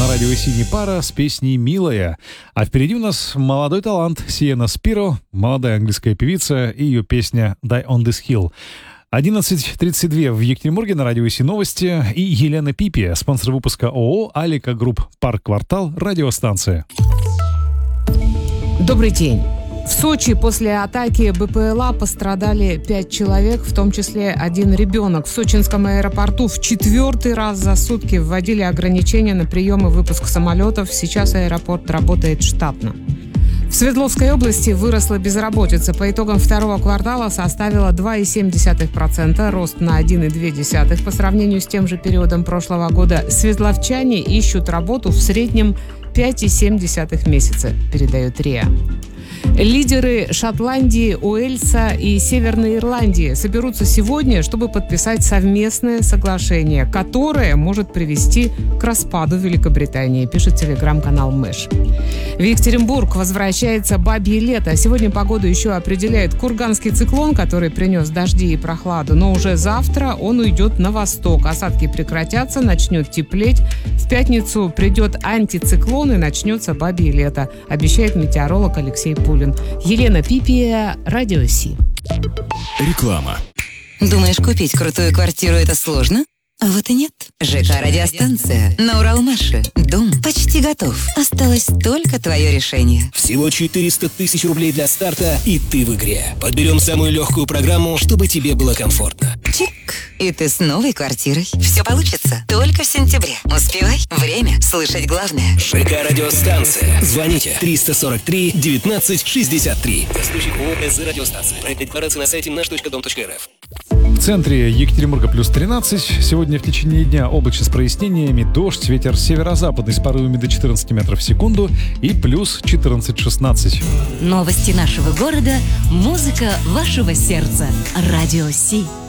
на радио «Синий пара» с песней «Милая». А впереди у нас молодой талант Сиена Спиро, молодая английская певица, и ее песня «Die on this hill». 11:32 в Екатеринбурге на радио «Си новости» и Елена Пипи, спонсор выпуска ООО «Алика Групп», Парк Квартал, радиостанция. Добрый день. В Сочи после атаки БПЛА пострадали 5 человек, в том числе один ребенок. В сочинском аэропорту в 4-й раз за сутки вводили ограничения на прием и выпуск самолетов. Сейчас аэропорт работает штатно. В Свердловской области выросла безработица. По итогам второго квартала составила 2,7%, рост на 1,2% по сравнению с тем же периодом прошлого года. Свердловчане ищут работу в среднем 5,7 месяца, передает РИА. Лидеры Шотландии, Уэльса и Северной Ирландии соберутся сегодня, чтобы подписать совместное соглашение, которое может привести к распаду Великобритании, пишет телеграм-канал Мэш. В Екатеринбург возвращается бабье лето. Сегодня погоду еще определяет курганский циклон, который принес дожди и прохладу, но уже завтра он уйдет на восток. Осадки прекратятся, начнет теплеть. В пятницу придет антициклон и начнется бабье лето, обещает метеоролог Алексей Пулин. Елена Пипи, Радио Си. Реклама. Думаешь, купить крутую квартиру это сложно? А вот и нет. ЖК «Радиостанция» на Уралмаше. Дом почти готов. Осталось только твое решение. Всего 400 тысяч рублей для старта, и ты в игре. Подберем самую легкую программу, чтобы тебе было комфортно. Чик! И ты с новой квартирой. Все получится только в сентябре. Успевай. Время слышать главное. ЖК «Радиостанция». Звоните 343 19 63. Застройщик ООО «СЗ Радиостанция». Проект декларации на сайте наш.дом.рф. В центре Екатеринбурга плюс 13. Сегодня в течение дня облачно с прояснениями, дождь, ветер северо-западный с порывами до 14 метров в секунду и плюс 14-16. Новости нашего города, музыка вашего сердца. Радио Си.